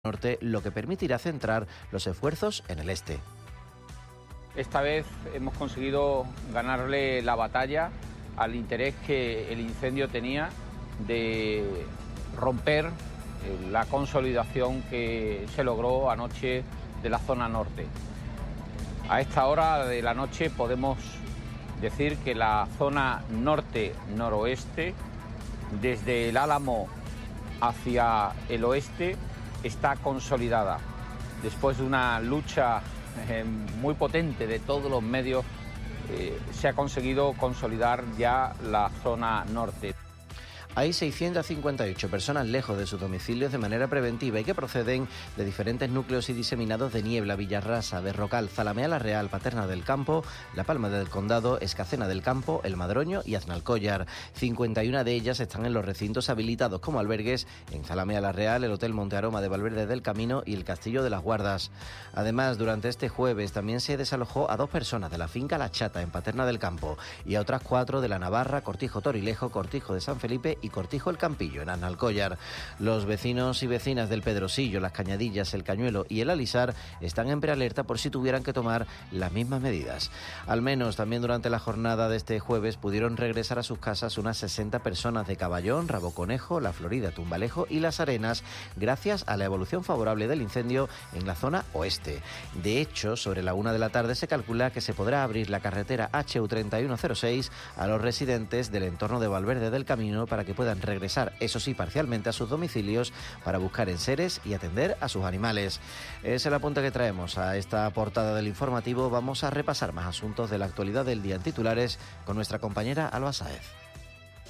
norte, lo que permitirá centrar los esfuerzos en el este. Esta vez hemos conseguido ganarle la batalla al interés que el incendio tenía de romper la consolidación que se logró anoche de la zona norte. A esta hora de la noche podemos decir que la zona norte-noroeste, desde el Álamo hacia el oeste, está consolidada. Después de una lucha muy potente de todos los medios, se ha conseguido consolidar ya la zona norte. Hay 658 personas lejos de sus domicilios de manera preventiva y que proceden de diferentes núcleos y diseminados de Niebla, Villarrasa, Berrocal, Zalamea la Real, Paterna del Campo, La Palma del Condado, Escacena del Campo, El Madroño y Aznalcóllar. 51 de ellas están en los recintos habilitados como albergues en Zalamea la Real, el Hotel Monte Aroma de Valverde del Camino y el Castillo de las Guardas. Además, durante este jueves también se desalojó a 2 personas de la finca La Chata en Paterna del Campo y a otras 4 de la Navarra, Cortijo Torilejo, Cortijo de San Felipe y Cortijo el Campillo, en Aznalcóllar. Los vecinos y vecinas del Pedrosillo, Las Cañadillas, El Cañuelo y el Alisar están en prealerta por si tuvieran que tomar las mismas medidas. Al menos también durante la jornada de este jueves pudieron regresar a sus casas unas 60 personas de Caballón, Raboconejo, La Florida, Tumbalejo y Las Arenas, gracias a la evolución favorable del incendio en la zona oeste. De hecho, sobre la 1 de la tarde se calcula que se podrá abrir la carretera HU3106 a los residentes del entorno de Valverde del Camino para que puedan regresar, eso sí, parcialmente a sus domicilios para buscar enseres y atender a sus animales. Es el apunte que traemos a esta portada del informativo. Vamos a repasar más asuntos de la actualidad del día en titulares con nuestra compañera Alba Sáez.